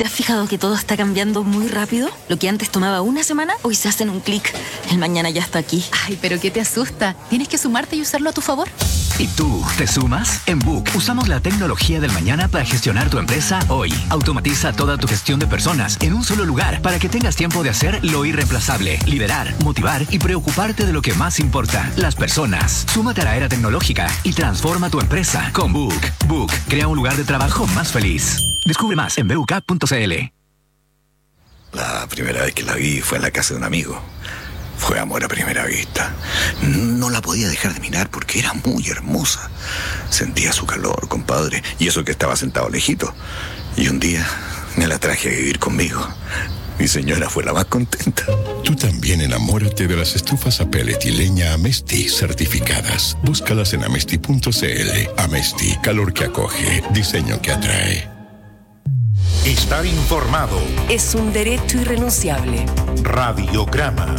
¿Te has fijado que todo está cambiando muy rápido? Lo que antes tomaba una semana, hoy se hace en un clic. El mañana ya está aquí. Ay, pero ¿qué te asusta? Tienes que sumarte y usarlo a tu favor. ¿Y tú, te sumas? En Book usamos la tecnología del mañana para gestionar tu empresa hoy. Automatiza toda tu gestión de personas en un solo lugar para que tengas tiempo de hacer lo irreemplazable, liderar, motivar y preocuparte de lo que más importa, las personas. Súmate a la era tecnológica y transforma tu empresa con Book. Book crea un lugar de trabajo más feliz. Descubre más en buk.cl. La primera vez que la vi fue en la casa de un amigo. Fue amor a primera vista. No la podía dejar de mirar porque era muy hermosa. Sentía su calor, compadre, y eso que estaba sentado lejito. Y un día me la traje a vivir conmigo. Mi señora fue la más contenta. Tú también enamórate de las estufas a pellet y leña Amesti certificadas. Búscalas en amesti.cl. Amesti, calor que acoge, diseño que atrae. Estar informado es un derecho irrenunciable. Radiograma.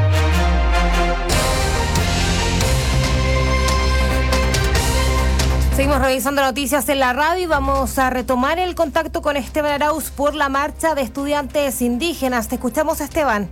Seguimos revisando noticias en la radio y vamos a retomar el contacto con Esteban Arauz por la marcha de estudiantes indígenas. Te escuchamos, Esteban.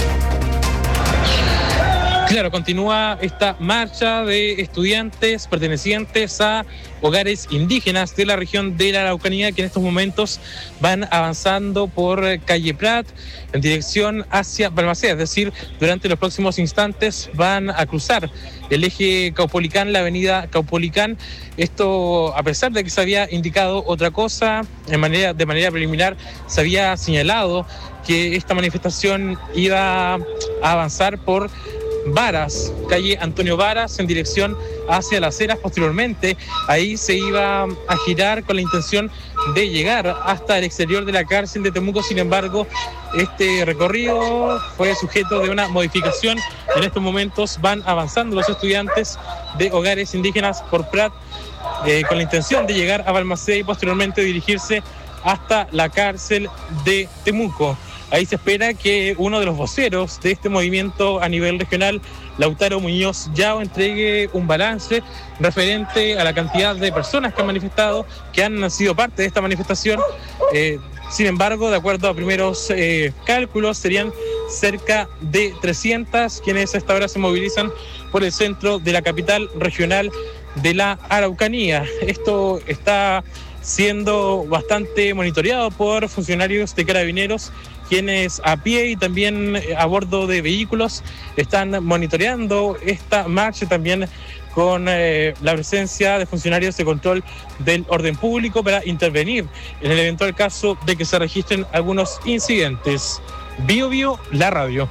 Claro, continúa esta marcha de estudiantes pertenecientes a hogares indígenas de la región de la Araucanía, que en estos momentos van avanzando por calle Prat en dirección hacia Balmaceda, es decir, durante los próximos instantes van a cruzar el eje Caupolicán, la avenida Caupolicán. Esto a pesar de que se había indicado otra cosa, de manera preliminar se había señalado que esta manifestación iba a avanzar por Varas, calle Antonio Varas, en dirección hacia Las Heras. Posteriormente, ahí se iba a girar con la intención de llegar hasta el exterior de la cárcel de Temuco. Sin embargo, este recorrido fue sujeto de una modificación. En estos momentos van avanzando los estudiantes de hogares indígenas por Prat con la intención de llegar a Balmaceda y posteriormente dirigirse hasta la cárcel de Temuco. Ahí se espera que uno de los voceros de este movimiento a nivel regional, Lautaro Muñoz Yao, entregue un balance referente a la cantidad de personas que han manifestado, que han sido parte de esta manifestación. Sin embargo, de acuerdo a primeros cálculos, serían cerca de 300 quienes a esta hora se movilizan por el centro de la capital regional de la Araucanía. Esto está siendo bastante monitoreado por funcionarios de Carabineros, quienes a pie y también a bordo de vehículos están monitoreando esta marcha, también con la presencia de funcionarios de control del orden público para intervenir en el eventual caso de que se registren algunos incidentes. Bio Bio, la radio.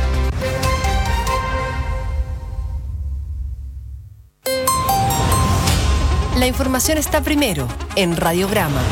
La información está primero en Radiograma.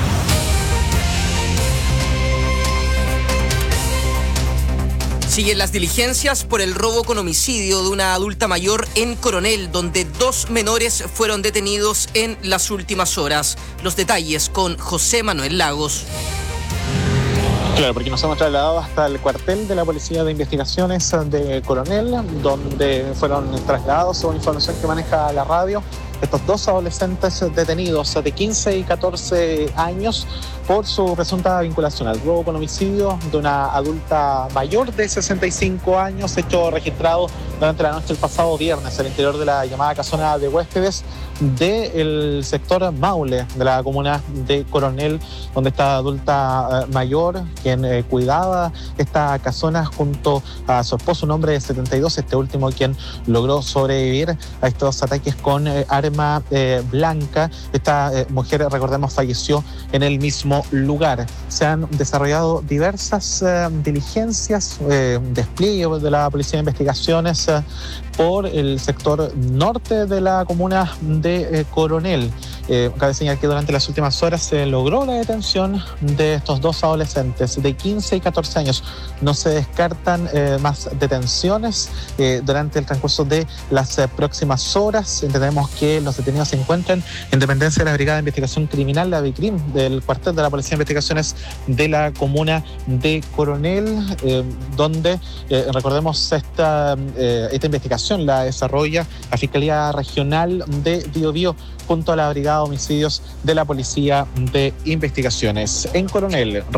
Siguen las diligencias por el robo con homicidio de una adulta mayor en Coronel, donde 2 menores fueron detenidos en las últimas horas. Los detalles con José Manuel Lagos. Claro, porque nos hemos trasladado hasta el cuartel de la Policía de Investigaciones de Coronel, donde fueron trasladados, según información que maneja la radio, estos 2 adolescentes detenidos de 15 y 14 años por su presunta vinculación al robo con homicidio de una adulta mayor de 65 años, hecho registrado durante la noche del pasado viernes al interior de la llamada casona de huéspedes del sector Maule de la comuna de Coronel, donde esta adulta mayor, quien cuidaba esta casona junto a su esposo, un hombre de 72, este último quien logró sobrevivir a estos ataques con arma blanca. Esta mujer, recordemos, falleció en el mismo lugar. Se han desarrollado diversas diligencias, despliegue de la Policía de Investigaciones por el sector norte de la comuna de Coronel. Cabe señalar que durante las últimas horas se logró la detención de estos 2 adolescentes de 15 y 14 años. No se descartan más detenciones durante el transcurso de las próximas horas. Entendemos que los detenidos se encuentran en dependencia de la Brigada de Investigación Criminal, la BICRIM, del cuartel de la Policía de Investigaciones de la comuna de Coronel, donde, recordemos, esta investigación la desarrolla la Fiscalía Regional de Biobío junto a la Brigada de Homicidios de la Policía de Investigaciones. En Coronel,